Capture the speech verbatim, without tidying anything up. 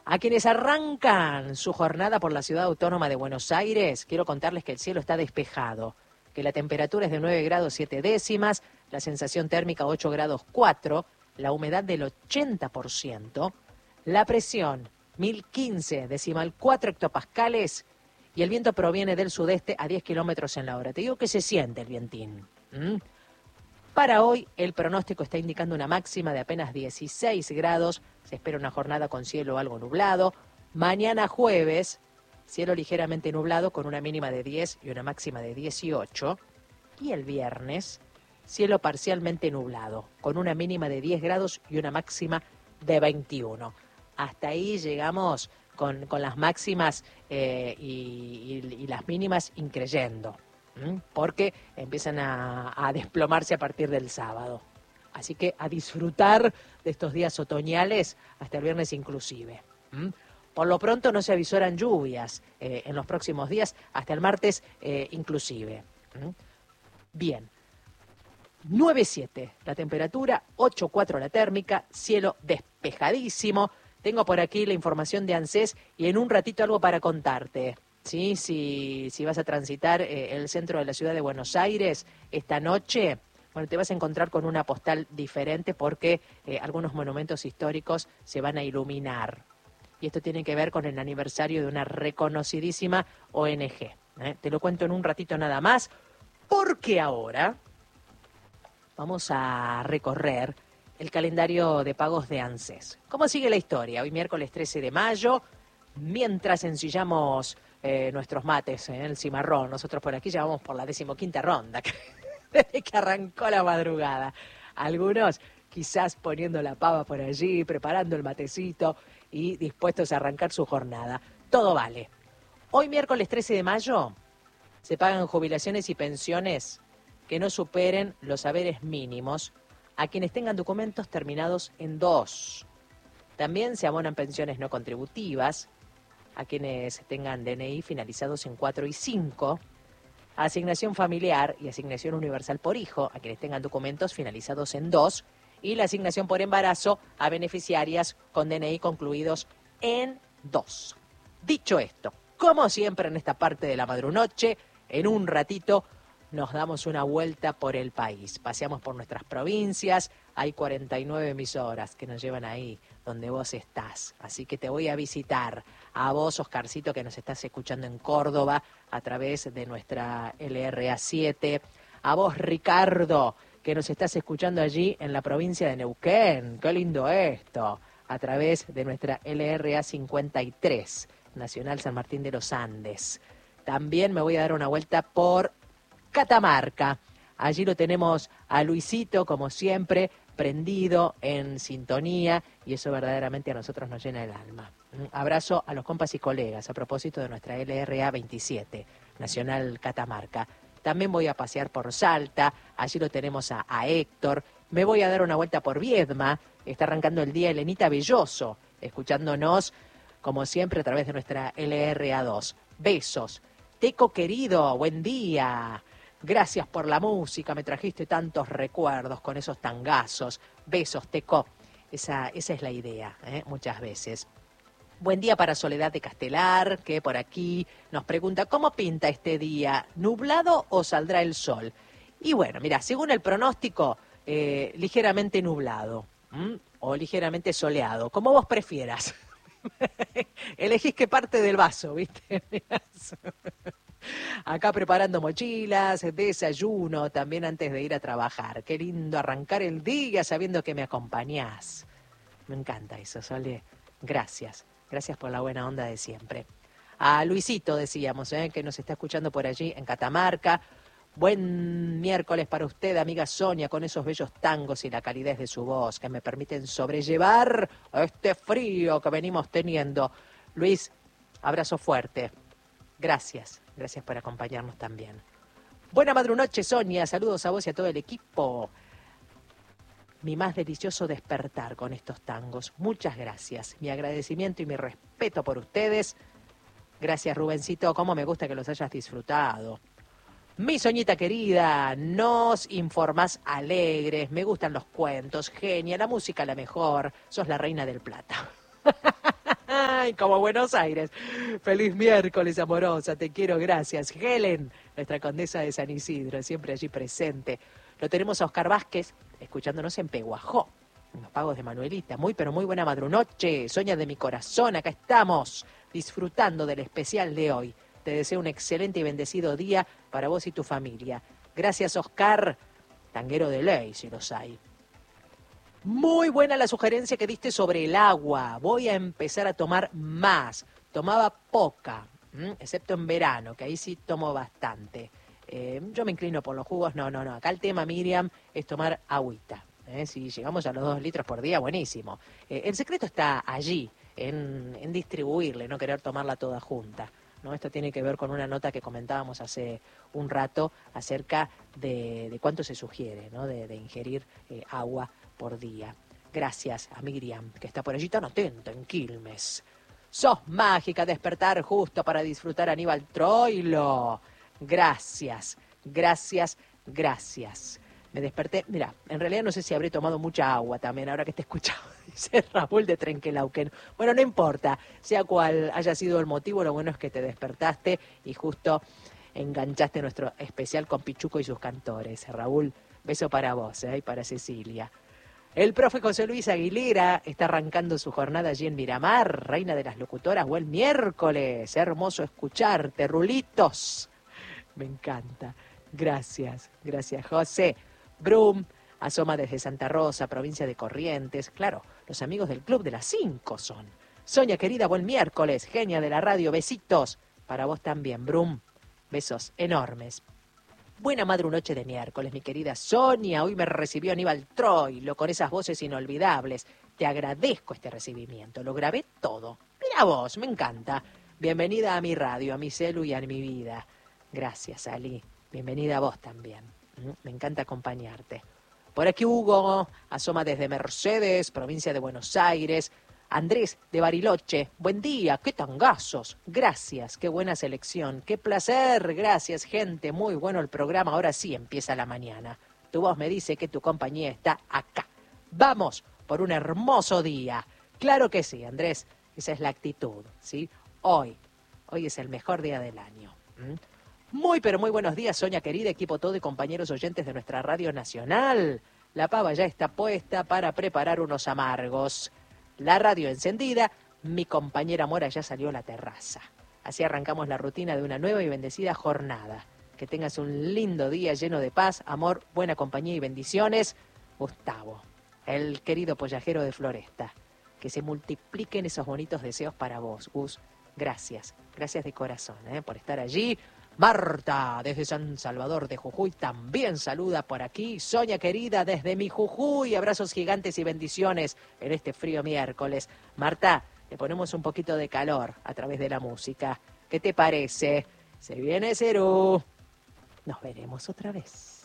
A quienes arrancan su jornada por la Ciudad Autónoma de Buenos Aires, quiero contarles que el cielo está despejado, que la temperatura es de nueve grados siete décimas, la sensación térmica ocho grados cuatro, la humedad del ochenta por ciento, la presión mil quince decimal cuatro hectopascales y el viento proviene del sudeste a diez kilómetros en la hora. Te digo que se siente el vientín. ¿Mm? Para hoy, el pronóstico está indicando una máxima de apenas dieciséis grados. Se espera una jornada con cielo algo nublado. Mañana jueves, cielo ligeramente nublado con una mínima de diez y una máxima de dieciocho. Y el viernes, cielo parcialmente nublado con una mínima de diez grados y una máxima de veintiuno. Hasta ahí llegamos con, con las máximas eh, y, y, y las mínimas increyendo. Porque empiezan a, a desplomarse a partir del sábado. Así que a disfrutar de estos días otoñales hasta el viernes inclusive. ¿Mm? Por lo pronto no se avisoran lluvias eh, en los próximos días, hasta el martes eh, inclusive. ¿Mm? Bien, nueve siete la temperatura, ocho cuatro la térmica, cielo despejadísimo. Tengo por aquí la información de ANSES y en un ratito algo para contarte. Sí, si, si vas a transitar eh, el centro de la ciudad de Buenos Aires esta noche, bueno, te vas a encontrar con una postal diferente porque eh, algunos monumentos históricos se van a iluminar. Y esto tiene que ver con el aniversario de una reconocidísima O N G. ¿eh? Te lo cuento en un ratito nada más, porque ahora vamos a recorrer el calendario de pagos de ANSES. ¿Cómo sigue la historia? Hoy miércoles trece de mayo, mientras ensillamos Eh, nuestros mates, eh, el cimarrón. Nosotros por aquí ya vamos por la decimoquinta ronda, desde que arrancó la madrugada. Algunos quizás poniendo la pava por allí, preparando el matecito y dispuestos a arrancar su jornada. Todo vale. Hoy miércoles trece de mayo se pagan jubilaciones y pensiones que no superen los haberes mínimos a quienes tengan documentos terminados en dos. También se abonan pensiones no contributivas a quienes tengan D N I finalizados en cuatro y cinco, asignación familiar y asignación universal por hijo, a quienes tengan documentos finalizados en dos, y la asignación por embarazo a beneficiarias con D N I concluidos en dos. Dicho esto, como siempre en esta parte de la madrunoche, en un ratito nos damos una vuelta por el país. Paseamos por nuestras provincias, hay cuarenta y nueve emisoras que nos llevan ahí donde vos estás. Así que te voy a visitar. A vos, Oscarcito, que nos estás escuchando en Córdoba a través de nuestra L R A siete. A vos, Ricardo, que nos estás escuchando allí en la provincia de Neuquén. Qué lindo esto. A través de nuestra L R A cincuenta y tres, Nacional San Martín de los Andes. También me voy a dar una vuelta por Catamarca. Allí lo tenemos a Luisito, como siempre, prendido, en sintonía, y eso verdaderamente a nosotros nos llena el alma. Un abrazo a los compas y colegas a propósito de nuestra L R A veintisiete, Nacional Catamarca. También voy a pasear por Salta, allí lo tenemos a, a Héctor. Me voy a dar una vuelta por Viedma, está arrancando el día Elenita Belloso, escuchándonos, como siempre, a través de nuestra L R A dos. Besos. Teco querido, buen día. Gracias por la música, me trajiste tantos recuerdos con esos tangazos. Besos, Teco. Esa, esa es la idea, ¿eh? Muchas veces. Buen día para Soledad de Castelar, que por aquí nos pregunta, ¿cómo pinta este día? ¿Nublado o saldrá el sol? Y bueno, mira, según el pronóstico, eh, ligeramente nublado, ¿m? O ligeramente soleado, como vos prefieras. Elegís qué parte del vaso, ¿viste? Acá preparando mochilas, desayuno, también antes de ir a trabajar. Qué lindo arrancar el día sabiendo que me acompañás. Me encanta eso, Sole. Gracias. Gracias por la buena onda de siempre. A Luisito decíamos, ¿eh? que nos está escuchando por allí en Catamarca. Buen miércoles para usted, amiga Sonia, con esos bellos tangos y la calidez de su voz que me permiten sobrellevar este frío que venimos teniendo. Luis, abrazo fuerte. Gracias, gracias por acompañarnos también. Buena madrunoche, Sonia, saludos a vos y a todo el equipo. Mi más delicioso despertar con estos tangos. Muchas gracias. Mi agradecimiento y mi respeto por ustedes. Gracias, Rubencito, cómo me gusta que los hayas disfrutado. Mi Soñita querida, nos informás alegres, me gustan los cuentos, genia, la música la mejor, sos la reina del plata. Ay, como Buenos Aires. Feliz miércoles, amorosa, te quiero, gracias. Helen, nuestra condesa de San Isidro, siempre allí presente. Lo tenemos a Oscar Vázquez, escuchándonos en Peguajó, en los pagos de Manuelita. Muy, pero muy buena madrunoche, Soña de mi corazón, acá estamos, disfrutando del especial de hoy. Te deseo un excelente y bendecido día para vos y tu familia. Gracias, Oscar. Tanguero de ley, si los hay. Muy buena la sugerencia que diste sobre el agua. Voy a empezar a tomar más. Tomaba poca, ¿m? excepto en verano, que ahí sí tomo bastante. Eh, yo me inclino por los jugos. No, no, no. Acá el tema, Miriam, es tomar agüita. ¿eh? Si llegamos a los dos litros por día, buenísimo. Eh, el secreto está allí, en, en distribuirle, no querer tomarla toda junta. ¿no? Esto tiene que ver con una nota que comentábamos hace un rato acerca de, de cuánto se sugiere, ¿no? de, de ingerir eh, agua por día. Gracias a Miriam, que está por allí tan atenta en Quilmes. Sos mágica, despertar justo para disfrutar a Aníbal Troilo. Gracias, gracias, gracias. Me desperté, mira, en realidad no sé si habré tomado mucha agua también, ahora que te escuchaba, dice Raúl de Trenquelauquen. Bueno, no importa, sea cual haya sido el motivo, lo bueno es que te despertaste y justo enganchaste nuestro especial con Pichuco y sus cantores. Raúl, beso para vos, ¿eh? y para Cecilia. El profe José Luis Aguilera está arrancando su jornada allí en Miramar, reina de las locutoras, buen miércoles, hermoso escucharte, Rulitos. Me encanta. Gracias, gracias, José. Brum asoma desde Santa Rosa, provincia de Corrientes. Claro, los amigos del Club de las Cinco son. Soña, querida, buen miércoles. Genia de la radio, besitos. Para vos también, Brum. Besos enormes. Buena madrunoche de miércoles, mi querida Sonia. Hoy me recibió Aníbal Troilo con esas voces inolvidables. Te agradezco este recibimiento. Lo grabé todo. Mira vos, me encanta. Bienvenida a mi radio, a mi celu y a mi vida. Gracias, Ali. Bienvenida a vos también. Me encanta acompañarte. Por aquí Hugo asoma desde Mercedes, provincia de Buenos Aires. Andrés de Bariloche, buen día, qué tangazos. Gracias, qué buena selección, qué placer. Gracias, gente, muy bueno el programa. Ahora sí empieza la mañana. Tu voz me dice que tu compañía está acá. Vamos por un hermoso día. Claro que sí, Andrés, esa es la actitud, ¿sí? Hoy, hoy es el mejor día del año. ¿Mm? Muy, pero muy buenos días, Soña querida, equipo todo y compañeros oyentes de nuestra Radio Nacional. La pava ya está puesta para preparar unos amargos. La radio encendida, mi compañera Mora ya salió a la terraza. Así arrancamos la rutina de una nueva y bendecida jornada. Que tengas un lindo día lleno de paz, amor, buena compañía y bendiciones. Gustavo, el querido pollajero de Floresta. Que se multipliquen esos bonitos deseos para vos, Gus. Gracias, gracias de corazón ¿eh? por estar allí. Marta, desde San Salvador de Jujuy, también saluda por aquí. Soña querida, desde mi Jujuy, abrazos gigantes y bendiciones en este frío miércoles. Marta, le ponemos un poquito de calor a través de la música. ¿Qué te parece? Se viene Cerú. Nos veremos otra vez.